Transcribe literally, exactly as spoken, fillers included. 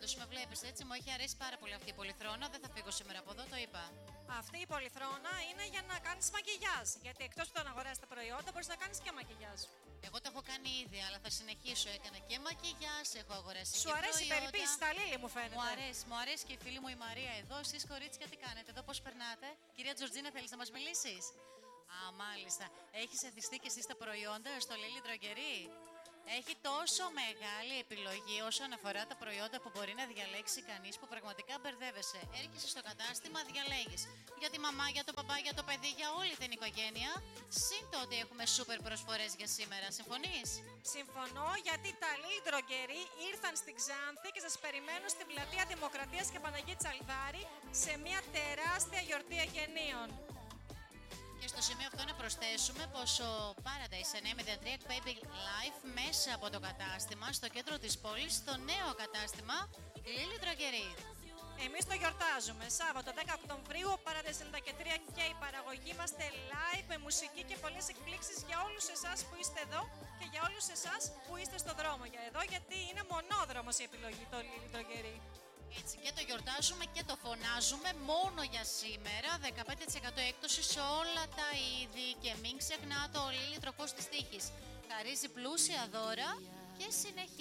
πάντως, με βλέπεις έτσι, μου έχει αρέσει πάρα πολύ αυτή η πολυθρόνα. Δεν θα φύγω σήμερα από εδώ, το είπα. Αυτή η πολυθρόνα είναι για να κάνεις μακιγιάζ. Γιατί εκτός που το να αγοράσεις τα προϊόντα, μπορείς να κάνεις και μακιγιάζ. Εγώ το έχω κάνει ήδη, αλλά θα συνεχίσω. Έκανα και μακιγιάζ, έχω αγοράσει Σου και αρέσει η προϊόντα. περιποίηση, τα Λίλη μου φαίνεται. Μου αρέσει, μου αρέσει και η φίλη μου η Μαρία εδώ. Εσείς κορίτσια τι κάνετε, εδώ πώς περνάτε? Κυρία Τζορτζίνα, θέλεις να μας μιλήσεις? Α, μάλιστα. Έχεις εθιστεί και εσύ στα προϊόντα, στο Lily Droguerie? Έχει τόσο μεγάλη επιλογή όσον αφορά τα προϊόντα που μπορεί να διαλέξει κανείς που πραγματικά μπερδεύεσαι. Έρχεσαι στο κατάστημα, διαλέγεις για τη μαμά, για το παπά, για το παιδί, για όλη την οικογένεια. Συν το ότι έχουμε σούπερ προσφορές για σήμερα. Συμφωνείς? Συμφωνώ, γιατί τα Lily Droguerie ήρθαν στην Ξάνθη και σας περιμένουν στην πλατεία Δημοκρατίας και Παναγία Τσαλδάρη σε μια τεράστια γιορτή εγγενείων. Και στο σημείο αυτό να προσθέσουμε πως ο Paradise εννιά μηδέν τρία εκπέμπει live μέσα από το κατάστημα στο κέντρο της πόλης, στο νέο κατάστημα Lily Droguerie. Εμείς το γιορτάζουμε. Σάββατο δέκα Οκτωβρίου, ο Paradise ενενήντα τρία και η παραγωγή είμαστε live με μουσική και πολλές εκπλήξεις για όλους εσάς που είστε εδώ και για όλους εσάς που είστε στο δρόμο για εδώ, γιατί είναι μονόδρομος η επιλογή το Lily Droguerie. Έτσι, και το γιορτάζουμε και το φωνάζουμε μόνο για σήμερα. δεκαπέντε τοις εκατό έκπτωση σε όλα τα είδη. Και μην ξεχνάτε, ο Lily τροχός της τύχης χαρίζει πλούσια δώρα και συνεχίζει.